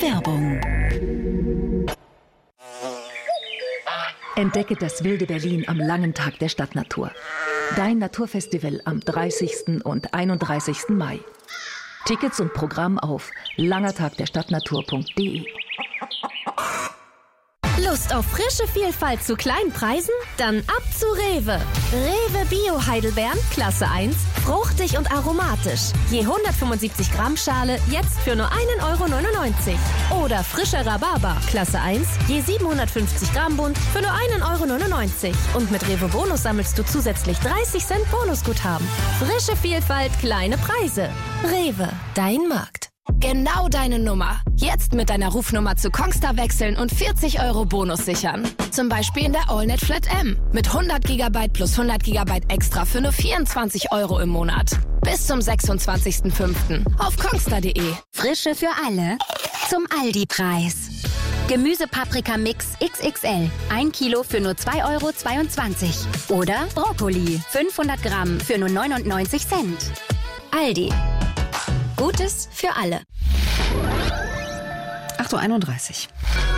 Werbung. Entdecke das wilde Berlin am langen Tag der Stadtnatur. Dein Naturfestival am 30. und 31. Mai. Tickets und Programm auf langertagderstadtnatur.de. Lust auf frische Vielfalt zu kleinen Preisen? Dann ab zu Rewe. Rewe Bio Heidelbeeren, Klasse 1, fruchtig und aromatisch. Je 175 Gramm Schale, jetzt für nur 1,99 €. Oder frischer Rhabarber, Klasse 1, je 750 Gramm Bund, für nur 1,99 €. Und mit Rewe Bonus sammelst du zusätzlich 30 Cent Bonusguthaben. Frische Vielfalt, kleine Preise. Rewe, dein Markt. Genau deine Nummer. Jetzt mit deiner Rufnummer zu Kongstar wechseln und 40 € Bonus sichern. Zum Beispiel in der AllNet Flat M. Mit 100 GB plus 100 GB extra für nur 24 € im Monat. Bis zum 26.05. auf kongstar.de. Frische für alle zum Aldi-Preis. Gemüsepaprika-Mix XXL. 1 Kilo für nur 2,22 €. Oder Brokkoli. 500 Gramm für nur 99 Cent. Aldi. Gutes für alle. 8:31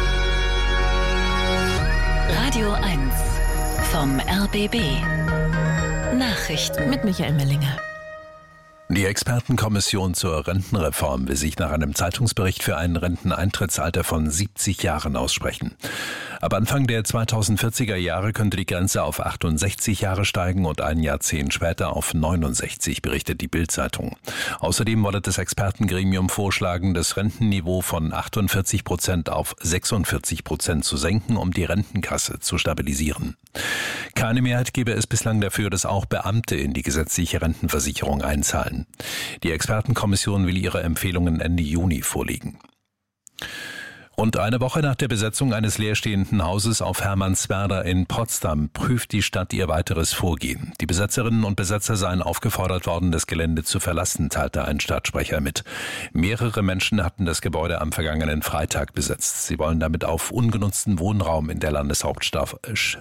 Uhr. Radio 1 vom RBB. Nachrichten Mit Michael Mellinger. Die Expertenkommission zur Rentenreform will sich nach einem Zeitungsbericht für ein Renteneintrittsalter von 70 Jahren aussprechen. Ab Anfang der 2040er Jahre könnte die Grenze auf 68 Jahre steigen und ein Jahrzehnt später auf 69, berichtet die Bild-Zeitung. Außerdem wolle das Expertengremium vorschlagen, das Rentenniveau von 48% auf 46% zu senken, um die Rentenkasse zu stabilisieren. Keine Mehrheit gebe es bislang dafür, dass auch Beamte in die gesetzliche Rentenversicherung einzahlen. Die Expertenkommission will ihre Empfehlungen Ende Juni vorlegen. Rund eine Woche nach der Besetzung eines leerstehenden Hauses auf Hermannswerder in Potsdam prüft die Stadt ihr weiteres Vorgehen. Die Besetzerinnen und Besetzer seien aufgefordert worden, das Gelände zu verlassen, teilte ein Stadtsprecher mit. Mehrere Menschen hatten das Gebäude am vergangenen Freitag besetzt. Sie wollen damit auf ungenutzten Wohnraum in der Landeshauptstadt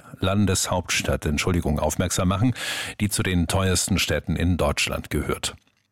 aufmerksam machen, die zu den teuersten Städten in Deutschland gehört.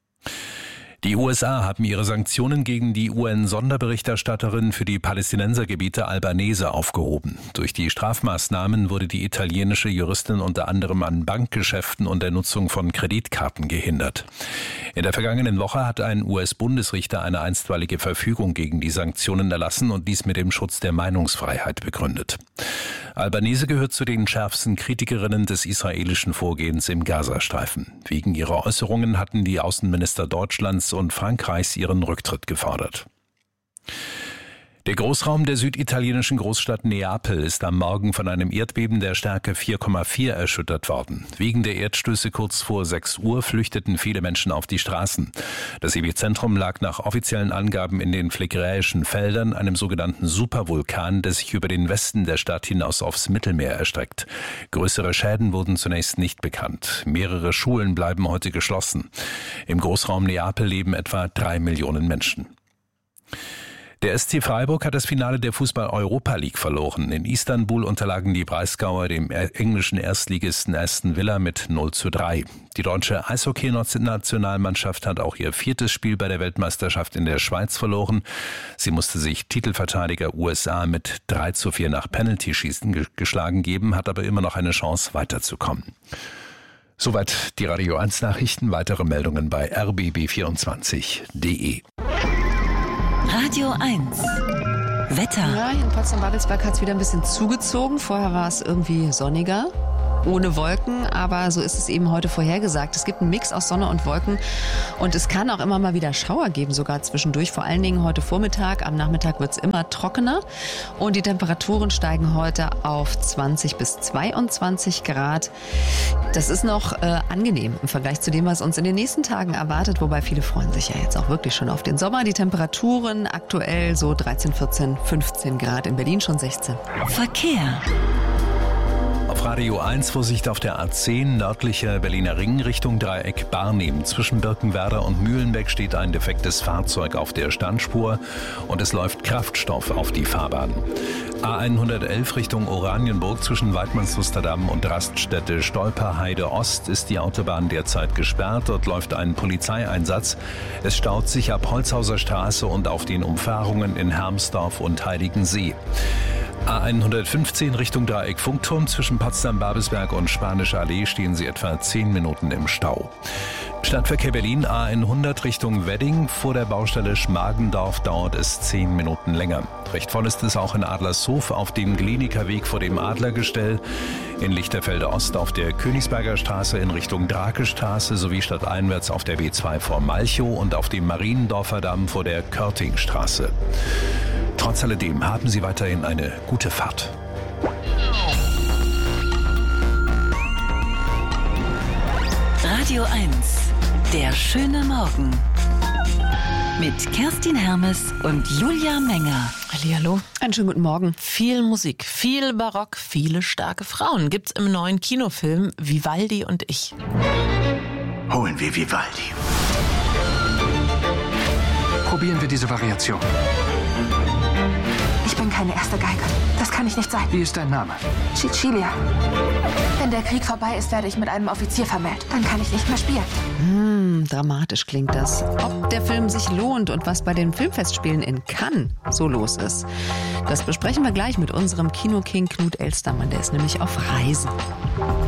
Die USA haben ihre Sanktionen gegen die UN-Sonderberichterstatterin für die Palästinensergebiete Albanese aufgehoben. Durch die Strafmaßnahmen wurde die italienische Juristin unter anderem an Bankgeschäften und der Nutzung von Kreditkarten gehindert. In der vergangenen Woche hat ein US-Bundesrichter eine einstweilige Verfügung gegen die Sanktionen erlassen und dies mit dem Schutz der Meinungsfreiheit begründet. Albanese gehört zu den schärfsten Kritikerinnen des israelischen Vorgehens im Gazastreifen. Wegen ihrer Äußerungen hatten die Außenminister Deutschlands und Frankreichs ihren Rücktritt gefordert. Der Großraum der süditalienischen Großstadt Neapel ist am Morgen von einem Erdbeben der Stärke 4,4 erschüttert worden. Wegen der Erdstöße kurz vor 6 Uhr flüchteten viele Menschen auf die Straßen. Das Epizentrum lag nach offiziellen Angaben in den Phlegräischen Feldern, einem sogenannten Supervulkan, der sich über den Westen der Stadt hinaus aufs Mittelmeer erstreckt. Größere Schäden wurden zunächst nicht bekannt. Mehrere Schulen bleiben heute geschlossen. Im Großraum Neapel leben etwa 3 Millionen Menschen. Der SC Freiburg hat das Finale der Fußball-Europa League verloren. In Istanbul unterlagen die Breisgauer dem englischen Erstligisten Aston Villa mit 0:3. Die deutsche Eishockey-Nationalmannschaft hat auch ihr 4. Spiel bei der Weltmeisterschaft in der Schweiz verloren. Sie musste sich Titelverteidiger USA mit 3:4 nach Penalty-Schießen geschlagen geben, hat aber immer noch eine Chance weiterzukommen. Soweit die Radio 1 Nachrichten. Weitere Meldungen bei rbb24.de. Radio 1 Wetter. Ja, in Potsdam-Babelsberg hat es wieder ein bisschen zugezogen. Vorher war es irgendwie sonniger, ohne Wolken, aber so ist es eben heute vorhergesagt. Es gibt einen Mix aus Sonne und Wolken und es kann auch immer mal wieder Schauer geben, sogar zwischendurch. Vor allen Dingen heute Vormittag, am Nachmittag wird es immer trockener und die Temperaturen steigen heute auf 20 bis 22 Grad. Das ist noch angenehm im Vergleich zu dem, was uns in den nächsten Tagen erwartet, wobei viele freuen sich ja jetzt auch wirklich schon auf den Sommer. Die Temperaturen aktuell so 13, 14, 15 Grad, in Berlin schon 16. Verkehr. Auf Radio 1 Vorsicht auf der A10 nördlicher Berliner Ring Richtung Dreieck Barnim. Zwischen Birkenwerder und Mühlenbeck steht ein defektes Fahrzeug auf der Standspur und es läuft Kraftstoff auf die Fahrbahn. A111 Richtung Oranienburg zwischen Waidmannslusterdamm und Raststätte Stolperheide Ost ist die Autobahn derzeit gesperrt. Dort läuft ein Polizeieinsatz. Es staut sich ab Holzhauser Straße und auf den Umfahrungen in Hermsdorf und Heiligensee. A115 Richtung Dreieck Funkturm zwischen Potsdam-Babelsberg und Spanische Allee stehen Sie etwa 10 Minuten im Stau. Stadtverkehr Berlin A100 Richtung Wedding. Vor der Baustelle Schmargendorf dauert es 10 Minuten länger. Recht voll ist es auch in Adlershof auf dem Glenikerweg vor dem Adlergestell, in Lichterfelde Ost auf der Königsberger Straße in Richtung Drakestraße sowie stadteinwärts auf der B2 vor Malchow und auf dem Mariendorfer Damm vor der Körtingstraße. Trotz alledem haben Sie weiterhin eine gute Fahrt. Radio 1, der schöne Morgen. Mit Kerstin Hermes und Julia Menger. Hallihallo. Einen schönen guten Morgen. Viel Musik, viel Barock, viele starke Frauen gibt's im neuen Kinofilm Vivaldi und ich. Holen wir Vivaldi. Probieren wir diese Variation. Ich bin keine erste Geige. Das kann ich nicht sein. Wie ist dein Name? Cecilia. Wenn der Krieg vorbei ist, werde ich mit einem Offizier vermählt. Dann kann ich nicht mehr spielen. Dramatisch klingt das. Ob der Film sich lohnt und was bei den Filmfestspielen in Cannes so los ist, das besprechen wir gleich mit unserem Kinoking Knut Elstermann. Der ist nämlich auf Reisen.